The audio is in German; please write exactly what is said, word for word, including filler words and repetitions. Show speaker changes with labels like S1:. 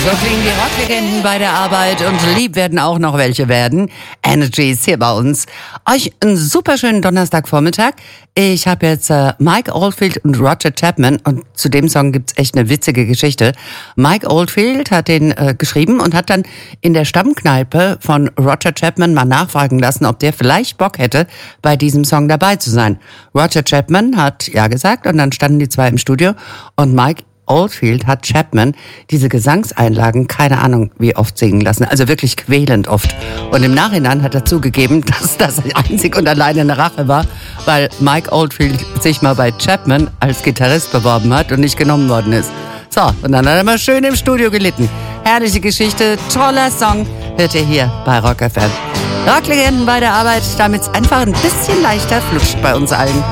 S1: So klingen die Rocklegenden bei der Arbeit und lieb werden auch noch welche werden. Energy ist hier bei uns. Euch einen super schönen Donnerstagvormittag. Ich habe jetzt äh, Mike Oldfield und Roger Chapman und zu dem Song gibt's echt eine witzige Geschichte. Mike Oldfield hat den äh, geschrieben und hat dann in der Stammkneipe von Roger Chapman mal nachfragen lassen, ob der vielleicht Bock hätte, bei diesem Song dabei zu sein. Roger Chapman hat ja gesagt und dann standen die zwei im Studio und Mike Oldfield hat Chapman diese Gesangseinlagen, keine Ahnung wie oft singen lassen, also wirklich quälend oft. Und im Nachhinein hat er zugegeben, dass das einzig und alleine eine Rache war, weil Mike Oldfield sich mal bei Chapman als Gitarrist beworben hat und nicht genommen worden ist. So, und dann hat er mal schön im Studio gelitten. Herrliche Geschichte, toller Song, hört ihr hier bei Rock F M. Rocklegenden bei der Arbeit, damit es einfach ein bisschen leichter flutscht bei uns allen.